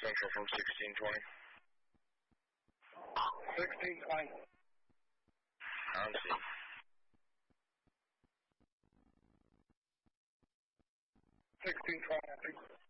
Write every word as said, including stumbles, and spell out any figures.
Central from sixteen twenty. sixteen twenty. On scene. sixteen twenty, I think.